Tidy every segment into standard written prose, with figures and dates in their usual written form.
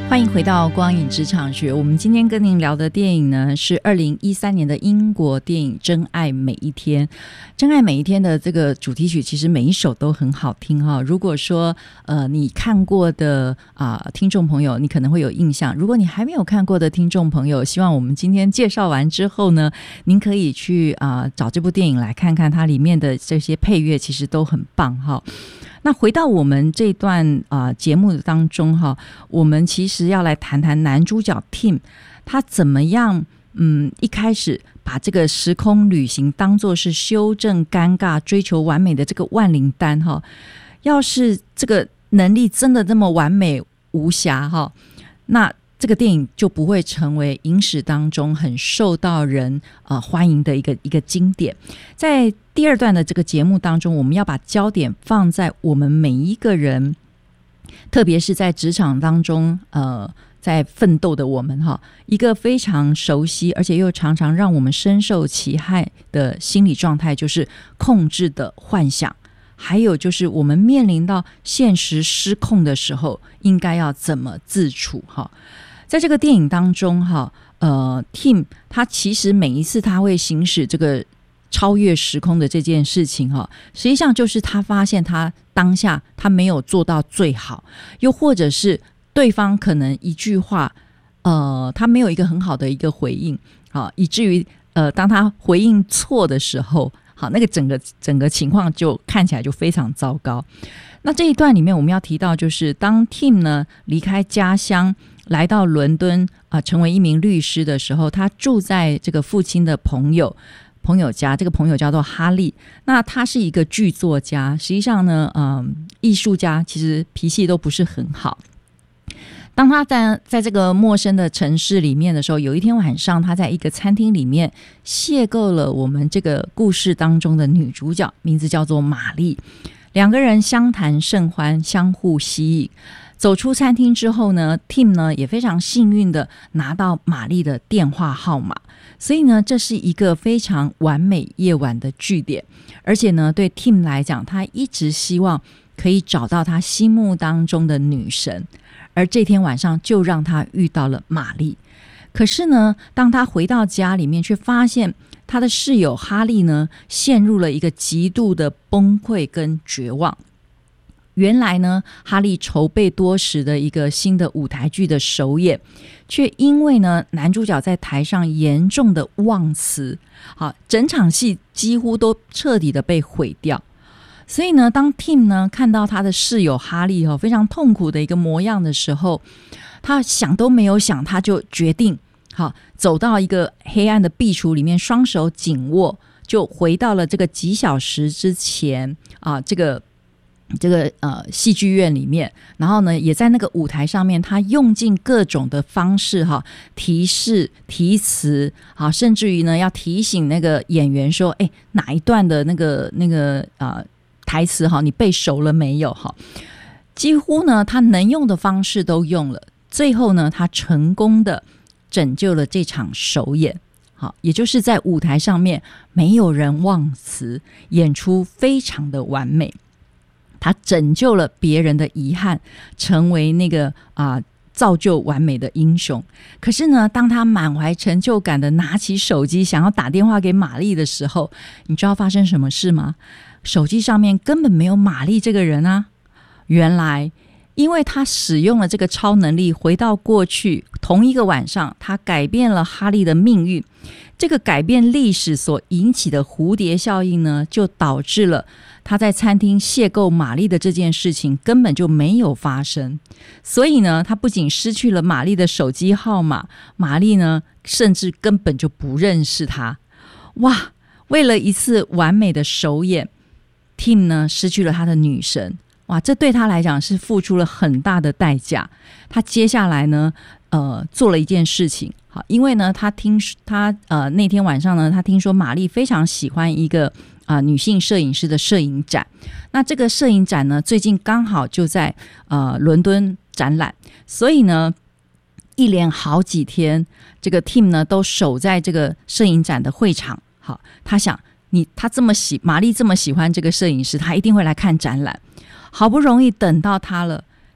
欢迎回到光影职场学。我们今天跟您聊的电影呢，是2013年的英国电影《真爱每一天》。《真爱每一天》的这个主题曲，其实每一首都很好听哈。如果说你看过的听众朋友，你可能会有印象；如果你还没有看过的听众朋友，希望我们今天介绍完之后呢，您可以去找这部电影来看看，它里面的这些配乐其实都很棒哈。那回到我们这段节目当中哈，我们其实要来谈谈男主角 Tim 他怎么样一开始把这个时空旅行当作是修正尴尬追求完美的这个万灵丹哈。要是这个能力真的这么完美无瑕哈，那这个电影就不会成为影史当中很受到人欢迎的一个经典。在第二段的这个节目当中，我们要把焦点放在我们每一个人，特别是在职场当中在奋斗的我们哈，一个非常熟悉而且又常常让我们深受其害的心理状态，就是控制的幻想，还有就是我们面临到现实失控的时候应该要怎么自处哈。在这个电影当中哈，Tim 他其实每一次他会行使这个超越时空的这件事情哈，实际上就是他发现他当下他没有做到最好，又或者是对方可能一句话他没有一个很好的一个回应，好，以至于当他回应错的时候，好，那个整个情况就看起来就非常糟糕。那这一段里面我们要提到，就是当 Tim 呢离开家乡来到伦敦成为一名律师的时候，他住在这个父亲的朋友家，这个朋友叫做哈利。那他是一个剧作家，实际上呢艺术家其实脾气都不是很好。当他在这个陌生的城市里面的时候，有一天晚上他在一个餐厅里面邂逅了我们这个故事当中的女主角，名字叫做玛丽。两个人相谈甚欢，相互吸引。走出餐厅之后呢， Tim 呢也非常幸运的拿到玛丽的电话号码，所以呢这是一个非常完美夜晚的句点。而且呢对 Tim 来讲，他一直希望可以找到他心目当中的女神，而这天晚上就让他遇到了玛丽。可是呢当他回到家里面，却发现他的室友哈利呢陷入了一个极度的崩溃跟绝望。原来呢哈利筹备多时的一个新的舞台剧的首演，却因为呢男主角在台上严重的忘词，好，整场戏几乎都彻底的被毁掉。所以呢当 Tim 呢看到他的室友哈利非常痛苦的一个模样的时候，他想都没有想，他就决定好走到一个黑暗的壁橱里面，双手紧握，就回到了这个几小时之前这个戏剧院里面。然后呢也在那个舞台上面，他用尽各种的方式提示提词，甚至于呢要提醒那个演员说哪一段的那个台词你背熟了没有，几乎呢他能用的方式都用了。最后呢他成功的拯救了这场首演，好，也就是在舞台上面没有人忘词，演出非常的完美。他拯救了别人的遗憾，成为那个造就完美的英雄。可是呢当他满怀成就感的拿起手机想要打电话给玛丽的时候，你知道发生什么事吗？手机上面根本没有玛丽这个人啊。原来因为他使用了这个超能力，回到过去同一个晚上，他改变了哈利的命运。这个改变历史所引起的蝴蝶效应呢，就导致了他在餐厅邂逅玛丽的这件事情根本就没有发生。所以呢他不仅失去了玛丽的手机号码，玛丽呢甚至根本就不认识他。哇，为了一次完美的首演， Tim 呢失去了他的女神。哇，这对他来讲是付出了很大的代价。他接下来呢做了一件事情，好，因为呢他那天晚上呢他听说玛丽非常喜欢一个女性摄影师的摄影展。那这个摄影展呢最近刚好就在伦敦展览，所以呢一连好几天这个 Tim 呢都守在这个摄影展的会场。好，他想玛丽这么喜欢这个摄影师，他一定会来看展览。好不容易等到他了，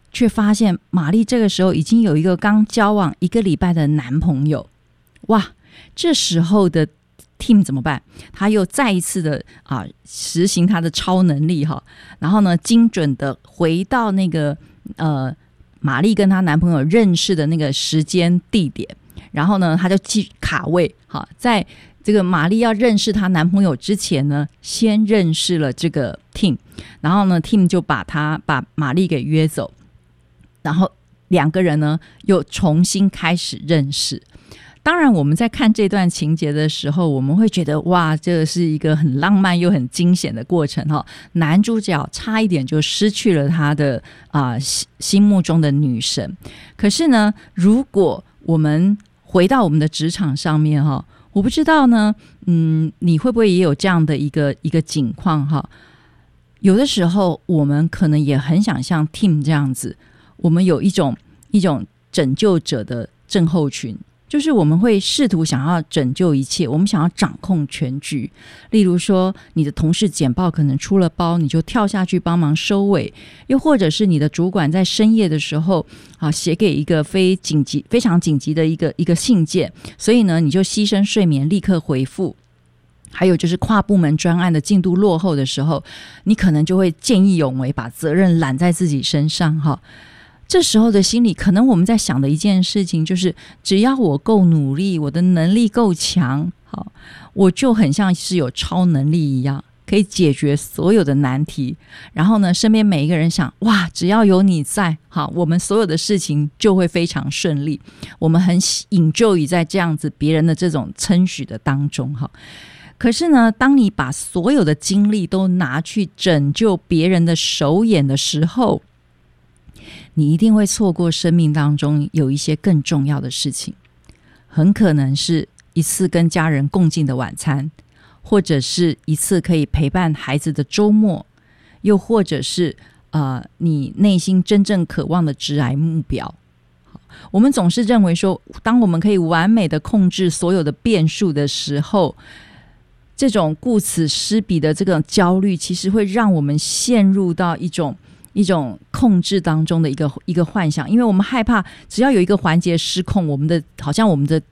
却发现玛丽这个时候已经有一个刚交往1个礼拜的男朋友。哇，这时候的 Tim 怎么办？他又再一次的实行他的超能力哈，然后呢，精准的回到那个玛丽跟她男朋友认识的那个时间地点，然后呢，他就卡位哈，在这个玛丽要认识她男朋友之前呢，先认识了这个 Tim， 然后呢 Tim 就把玛丽给约走，然后2个人呢又重新开始认识。当然我们在看这段情节的时候，我们会觉得哇，这是一个很浪漫又很惊险的过程哈。男主角差一点就失去了他的心目中的女神。可是呢，如果我们回到我们的职场上面哈，我不知道呢，你会不会也有这样的一个情况哈？有的时候我们可能也很想像 Tim 这样子，我们有一种拯救者的症候群。就是我们会试图想要拯救一切，我们想要掌控全局。例如说，你的同事简报可能出了包，你就跳下去帮忙收尾；又或者是你的主管在深夜的时候写给一个非常紧急的一个信件，所以呢，你就牺牲睡眠立刻回复。还有就是跨部门专案的进度落后的时候，你可能就会见义勇为，把责任揽在自己身上哈。这时候的心理，可能我们在想的一件事情就是，只要我够努力，我的能力够强，好，我就很像是有超能力一样，可以解决所有的难题。然后呢，身边每一个人想，哇，只要有你在，好，我们所有的事情就会非常顺利。我们很enjoy在这样子别人的这种称许的当中哈。可是呢，当你把所有的精力都拿去拯救别人的手眼的时候，你一定会错过生命当中有一些更重要的事情，很可能是一次跟家人共进的晚餐，或者是一次可以陪伴孩子的周末，又或者是你内心真正渴望的职涯目标。我们总是认为说，当我们可以完美的控制所有的变数的时候，这种顾此失彼的这个焦虑，其实会让我们陷入到一种控制当中的一个幻想，因为我们害怕只要有一个环节失控，好像我们的